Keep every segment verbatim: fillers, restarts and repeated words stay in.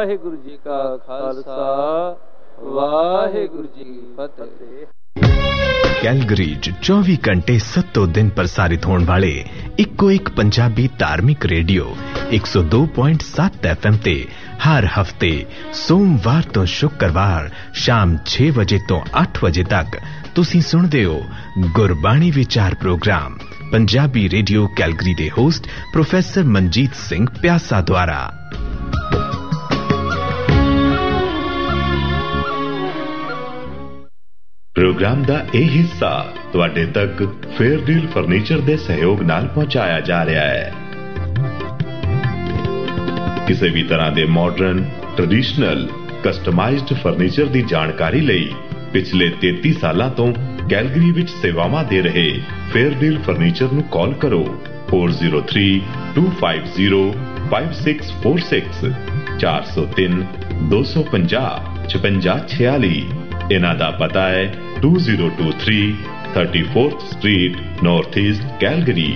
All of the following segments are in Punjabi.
ਵਾਹਿਗੁਰੂ ਜੀ ਕਾ ਖਾਲਸਾ ਵਾਹਿਗੁਰੂ ਜੀ ਕੀ ਫਤਿਹ। ਕੈਲਗਰੀ 'ਚ ਚੌਵੀ ਘੰਟੇ ਸੱਤੋਂ ਦਿਨ ਪ੍ਰਸਾਰਿਤ ਹੋਣ ਵਾਲੇ ਇੱਕੋ ਇੱਕ ਪੰਜਾਬੀ ਧਾਰਮਿਕ ਰੇਡੀਓ ਇੱਕ ਸੌ ਦੋ ਪੁਆਇੰਟ ਸੱਤ ਐਫ ਐਮ ਤੇ ਹਰ ਹਫਤੇ ਸੋਮਵਾਰ ਤੋਂ ਸ਼ੁੱਕਰਵਾਰ ਸ਼ਾਮ ਛੇ ਵਜੇ ਤੋਂ ਅੱਠ ਵਜੇ ਤੱਕ ਤੁਸੀਂ ਸੁਣਦੇ ਹੋ ਗੁਰਬਾਣੀ ਵਿਚਾਰ ਪ੍ਰੋਗਰਾਮ ਪੰਜਾਬੀ ਰੇਡੀਓ ਕੈਲਗਰੀ ਦੇ ਹੋਸਟ ਪ੍ਰੋਫੈਸਰ ਮਨਜੀਤ ਸਿੰਘ ਪਿਆਸਾ ਦੁਆਰਾ। ਪ੍ਰੋਗਰਾਮ ਦਾ ਇਹ ਹਿੱਸਾ ਤੁਹਾਡੇ ਤੱਕ ਫੇਅਰਡੀਲ ਫਰਨੀਚਰ ਦੇ ਸਹਿਯੋਗ ਨਾਲ ਪਹੁੰਚਾਇਆ ਜਾ ਰਿਹਾ ਹੈ। ਕਿਸੇ ਵੀ ਤਰ੍ਹਾਂ ਦੇ ਮਾਡਰਨ, ਟ੍ਰੈਡੀਸ਼ਨਲ, ਕਸਟਮਾਈਜ਼ਡ ਫਰਨੀਚਰ ਦੀ ਜਾਣਕਾਰੀ ਲਈ ਪਿਛਲੇ ਤੇਤੀ ਸਾਲਾਂ ਤੋਂ ਕੈਲਗਰੀ ਵਿੱਚ ਸੇਵਾਵਾਂ ਦੇ ਰਹੇ ਫੇਅਰਡੀਲ ਫਰਨੀਚਰ ਨੂੰ ਕਾਲ ਕਰੋ ਚਾਰ ਜ਼ੀਰੋ ਤਿੰਨ ਦੋ ਪੰਜ ਜ਼ੀਰੋ ਪੰਜ ਛੇ ਚਾਰ ਛੇ ਚਾਰ ਜ਼ੀਰੋ ਤਿੰਨ ਦੋ ਪੰਜ ਜ਼ੀਰੋ ਛਪੰਜਾ ਛਿਆਲੀ। ਇਹਨਾਂ ਦਾ ਪਤਾ ਹੈ ਦੋ ਜ਼ੀਰੋ ਦੋ ਤਿੰਨ ਚੌਂਤੀਸਵੀਂ street north East Calgary.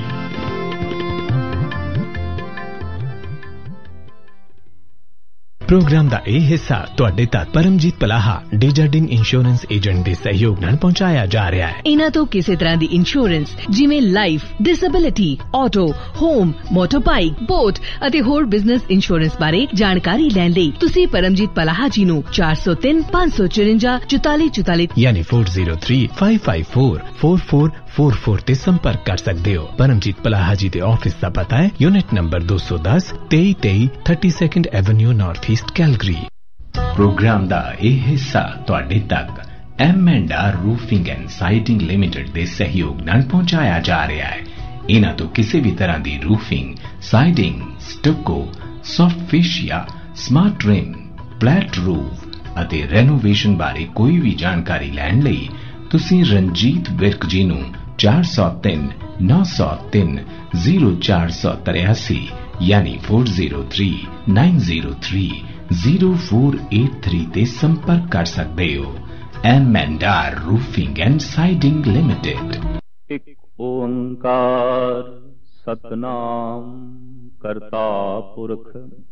Programme ਦਾ ਇਹ ਹਿੱਸਾ ਤੁਹਾਡੇ ਤੱਕ ਪਰਮਜੀਤ ਪਲਾਹਾ ਡੇਜਰਡਿੰਗ ਇੰਸ਼ੋਰੈਂਸ ਏਜੰਟ ਦੇ ਸਹਿਯੋਗ ਨਾਲ ਪਹੁੰਚਾਇਆ ਜਾ ਰਿਹਾ ਹੈ। ਇਹਨਾਂ ਤੋਂ ਕਿਸੇ ਤਰ੍ਹਾਂ ਦੀ ਇੰਸ਼ੋਰੈਂਸ ਜਿਵੇਂ life, disability, auto, home, ਮੋਟਰਬਾਈਕ, boat ਅਤੇ ਹੋਰ ਬਿਜ਼ਨਸ ਇੰਸ਼ੋਰੈਂਸ ਬਾਰੇ ਜਾਣਕਾਰੀ ਲੈਣ ਲਈ ਤੁਸੀਂ ਪਰਮਜੀਤ ਪਲਾਹਾ ਜੀ ਨੂੰ ਚਾਰ ਜ਼ੀਰੋ ਤਿੰਨ ਪੰਜ ਸੌ ਚੁਰੰਜਾ ਚੁਤਾਲੀ ਚੁਤਾਲੀ ਯਾਨੀ ਚਾਰ ਜ਼ੀਰੋ ਤਿੰਨ ਪੰਜ ਪੰਜ ਚਾਰ ਚਾਰ ਚਾਰ ਚਾਰ ਚਾਰ ਤੇ ਸੰਪਰਕ ਕਰ ਸਕਦੇ ਹੋ। ਪਰਮਜੀਤ ਪਲਾਹਾ ਜੀ ਦੇ ਆਫਿਸ ਦਾ ਪਤਾ ਹੈ ਯੂਨਿਟ ਨੰਬਰ ਦੋ ਸੌ ਦਸ ਤੇਈ ਤੇਈ thirty second avenue north East Calgary. Programme ਦਾ ਇਹ ਹਿੱਸਾ ਤੁਹਾਡੇ ਤੱਕ M and R roofing and siding limited ਦੇ ਸਹਿਯੋਗ ਨਾਲ ਪਹੁੰਚਾਇਆ ਜਾ ਰਿਹਾ ਹੈ। ਇਹਨਾਂ ਤੋਂ ਕਿਸੇ ਵੀ ਤਰ੍ਹਾਂ ਦੀ roofing, siding, ਸਟੱਕੋ, soft ਫਿਸ਼ੀਆ, smart rim, flat roof ਅਤੇ ਰੈਨੋਵੇਸ਼ਨ ਬਾਰੇ ਕੋਈ ਵੀ ਜਾਣਕਾਰੀ ਲੈਣ ਲਈ ਤੁਸੀਂ ਰਣਜੀਤ ਵਿਰਕ ਜੀ ਨੂੰ ਚਾਰ ਜ਼ੀਰੋ ਤਿੰਨ ਨੌ ਜ਼ੀਰੋ ਤਿੰਨ ਜ਼ੀਰੋ ਚਾਰ ਸੌ ਤਰਿਆਸੀ ਯਾਨੀ ਚਾਰ ਜ਼ੀਰੋ ਤਿੰਨ ਨੌ ਜ਼ੀਰੋ ਤਿੰਨ ਜ਼ੀਰੋ ਚਾਰ ਅੱਠ ਤਿੰਨ ਤੇ ਸੰਪਰਕ ਕਰ ਸਕਦੇ ਹੋ। M and R roofing and siding limited. ਇੱਕ ਓੰਕਾਰ ਸਤਨਾਮ ਕਰਤਾ ਪੁਰਖ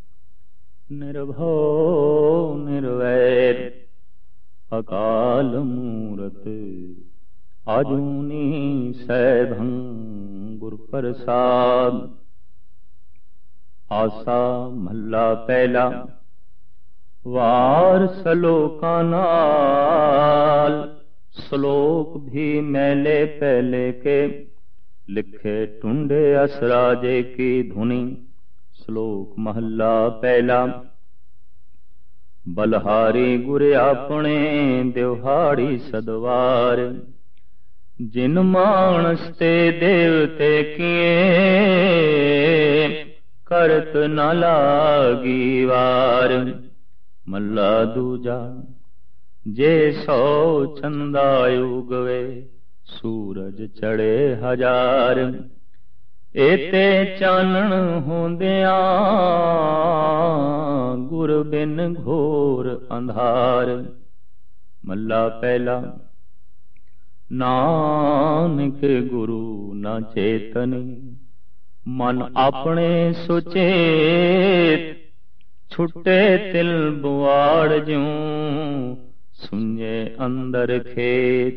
ਨਿਰਭਉ ਨਿਰਵੈਰ ਅਕਾਲ ਮੂਰਤ ਆਜੂਨੀ ਸੈਭੰ ਗੁਰ ਪ੍ਰਸਾਦ। ਆਸਾ ਮਹੱਲਾ ਪਹਿਲਾ। ਵਾਰ ਸਲੋਕਾਂ ਨਾਲ ਸ਼ਲੋਕ भी मैले पहले के लिखे टुंडे असराजे की धुनी। श्लोक महला पहला। बलहारी गुर अपने दिवहाड़ी सदवार जिन मानस ते देवते किए करत न लागी वार। मल्ला दूजा। जे सौ चंदा उगवे सूरज चढ़े हजार एते चानण होंदिया गुर बिन घोर अंधार। मल्ला पहला। नानक गुरु न चेतनी मन अपने सुचेत छुटे तिल बुआड़ ज्यों सुने अंदर खेत।